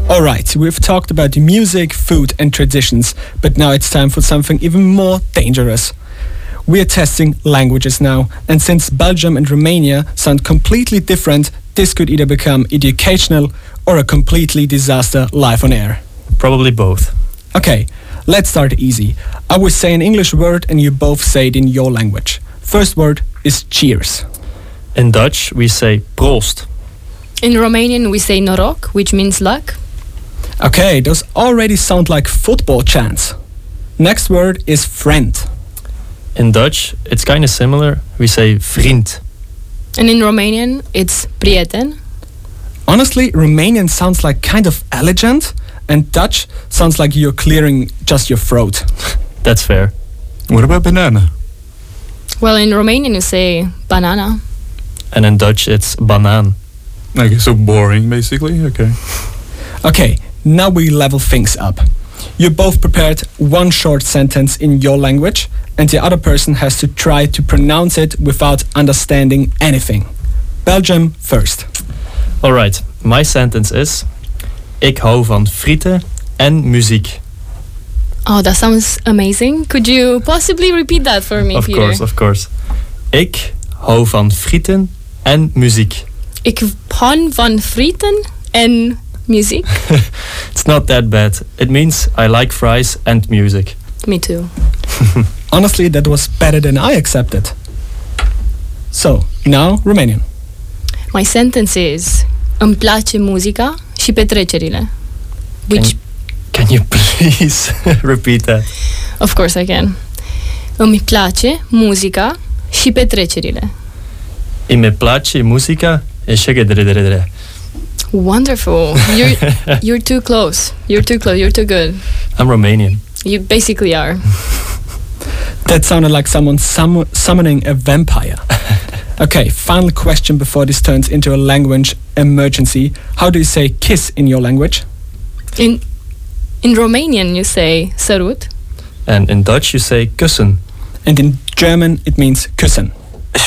Alright, we've talked about music, food and traditions, but now it's time for something even more dangerous. We are testing languages now, and since Belgium and Romania sound completely different, this could either become educational or a completely disaster live on air. Probably both. Okay, let's start easy. I will say an English word and you both say it in your language. First word is cheers. In Dutch, we say proost. In Romanian, we say noroc, which means luck. Okay, those already sound like football chants. Next word is friend. In Dutch, it's kind of similar. We say vriend. And in Romanian, it's prieten. Honestly, Romanian sounds like kind of elegant, and Dutch sounds like you're clearing just your throat. That's fair. What about banana? Well, in Romanian, you say banana. And in Dutch, it's banaan. Okay, so boring, basically. Okay. Okay, now we level things up. You both prepared one short sentence in your language, and the other person has to try to pronounce it without understanding anything. Belgium first. Alright, my sentence is: Ik hou van frieten en muziek. Oh, that sounds amazing. Could you possibly repeat that for me, Peter? Of course. Ik hou van frieten en muziek. Ik hou van frieten en muziek. It's not that bad. It means I like fries and music. Me too. Honestly, that was better than I accepted. So, now Romanian. My sentence is: îmi place muzica și petrecerile. Which, Can you please repeat that? of course I can. Îmi place muzica și petrecerile. Îmi place muzica și petrecerile. Wonderful. You're too close. You're too good. I'm Romanian. You basically are. That sounded like someone summoning a vampire. Okay, final question before this turns into a language emergency. How do you say kiss in your language? In Romanian you say sărut. And in Dutch you say kussen. And in German it means küssen.